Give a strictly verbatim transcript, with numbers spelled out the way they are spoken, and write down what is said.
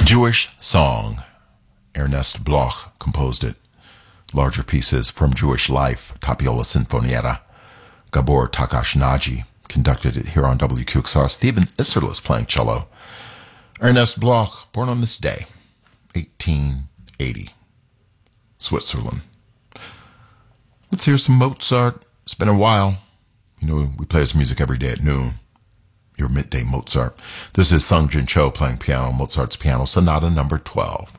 Jewish Song. Ernest Bloch composed it. Larger pieces from Jewish Life, Tapiola Sinfonietta. Gabor Takashnaji conducted it here on W Q X R. Stephen Isserlis playing cello. Ernest Bloch, born on this day, eighteen eighty, Switzerland. Let's hear some Mozart. It's been a while. You know, we play his music every day at noon. Your midday Mozart. This is Sung Jin Cho playing piano, Mozart's Piano Sonata number twelve.